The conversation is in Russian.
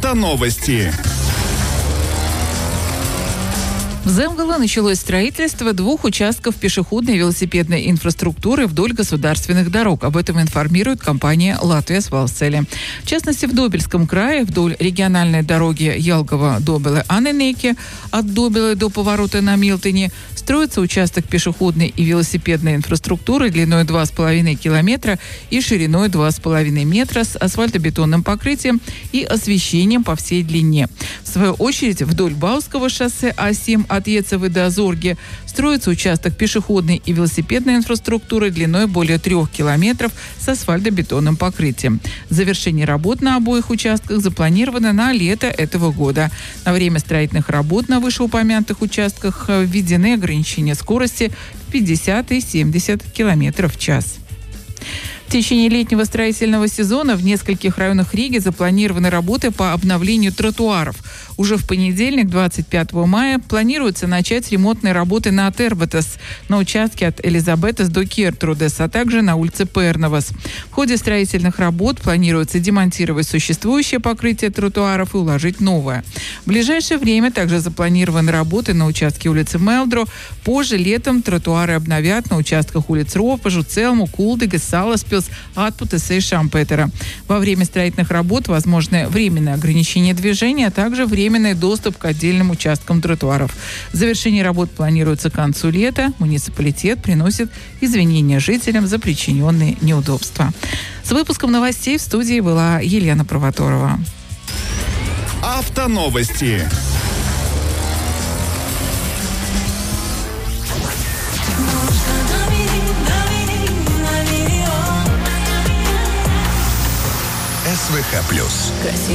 Автоновости. В Земгало началось строительство 2 участков пешеходной и велосипедной инфраструктуры вдоль государственных дорог. Об этом информирует компания «Латвия Свалцели». В частности, в Добельском крае вдоль региональной дороги Ялгова-Добеле-Анненеке от Добелы до поворота на Милтоне строится участок пешеходной и велосипедной инфраструктуры длиной 2,5 километра и шириной 2,5 метра с асфальтобетонным покрытием и освещением по всей длине. В свою очередь, вдоль Бауского шоссе А7 от Ецевы до Зорги строится участок пешеходной и велосипедной инфраструктуры длиной более 3 километров с асфальтобетонным покрытием. Завершение работ на обоих участках запланировано на лето этого года. На время строительных работ на вышеупомянутых участках введены ограничения скорости в 50 и 70 километров в час. В течение летнего строительного сезона в нескольких районах Риги запланированы работы по обновлению тротуаров. Уже в понедельник, 25 мая, планируется начать ремонтные работы на Тербатес, на участке от Элизабетес до Кертрудес, а также на улице Перновас. В ходе строительных работ планируется демонтировать существующее покрытие тротуаров и уложить новое. В ближайшее время также запланированы работы на участке улицы Мелдро. Позже, летом, тротуары обновят на участках улиц Ропажу, Целму, Кулдыга, Саласпилс, Атпутеса и Шампетера. Во время строительных работ возможны временное ограничение движения, а также временный доступ к отдельным участкам тротуаров. Завершение работ планируется к концу лета. Муниципалитет приносит извинения жителям за причиненные неудобства. С выпуском новостей в студии была Елена Провоторова. Автоновости. СВХ+.